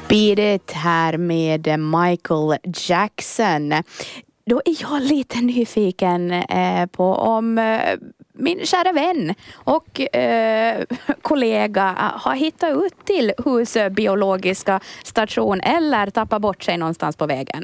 Beat It här med Michael Jackson. Då är jag lite nyfiken på om min kära vän och kollega har hittat ut till Husö biologiska station eller tappat bort sig någonstans på vägen.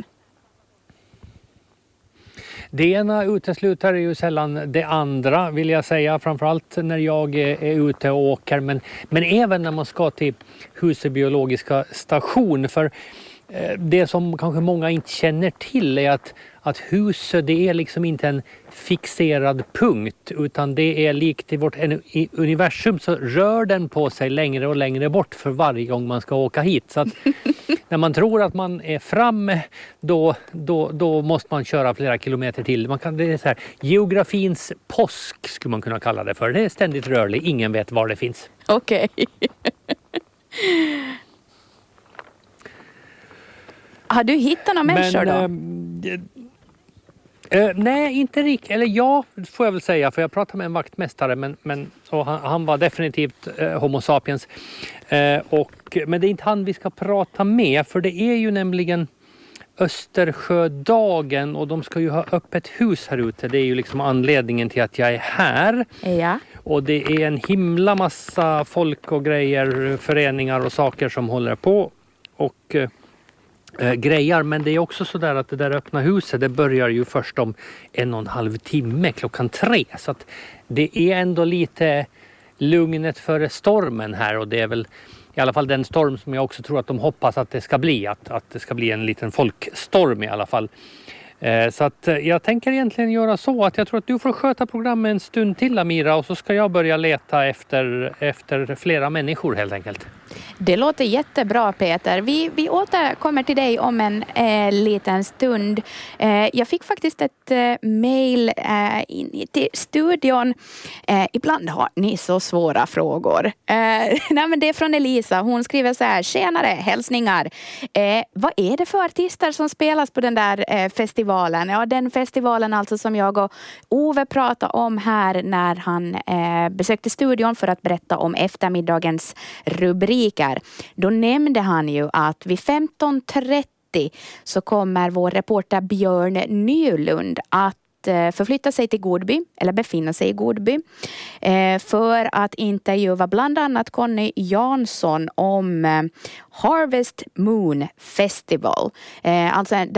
Det ena utesluter ju sällan det andra, vill jag säga, framförallt när jag är ute och åker, men även när man ska till Husö biologiska station. För det som kanske många inte känner till är att Husö, det är liksom inte en fixerad punkt, utan det är likt i vårt universum, så rör den på sig längre och längre bort för varje gång man ska åka hit. Så att när man tror att man är framme, då måste man köra flera kilometer till. Det är så här, geografins påsk skulle man kunna kalla det för. Det är ständigt rörlig, ingen vet var det finns. Okej. Har du hittat några människor då? Nej, inte riktigt. Eller ja, får jag väl säga. För jag pratade med en vaktmästare. Men han var definitivt homo sapiens. Men det är inte han vi ska prata med. För det är ju nämligen Östersjödagen. Och de ska ju ha öppet hus här ute. Det är ju liksom anledningen till att jag är här. Ja. Och det är en himla massa folk och grejer, föreningar och saker som håller på. Och grejer, men det är också så där att det där öppna huset, det börjar ju först om 1,5 timme, 3:00. Så att det är ändå lite lugnet före stormen här, och det är väl i alla fall den storm som jag också tror att de hoppas att det ska bli, att det ska bli en liten folkstorm i alla fall. Så att jag tänker egentligen göra så att jag tror att du får sköta programmet en stund till, Amira, och så ska jag börja leta efter flera människor helt enkelt. Det låter jättebra, Peter. Vi återkommer till dig om en liten stund. Jag fick faktiskt ett mejl in till studion. Ibland har ni så svåra frågor. Nej, men det är från Elisa. Hon skriver så här: tjenare, hälsningar. Vad är det för artister som spelas på den där festivalen? Ja, den festivalen alltså som jag och Ove pratade om här när han besökte studion för att berätta om eftermiddagens rubriker. Då nämnde han ju att vid 15:30 så kommer vår reporter Björn Nylund att förflytta sig till Godby, eller befinna sig i Godby, för att intervjua bland annat Conny Jansson om Harvest Moon Festival. Alltså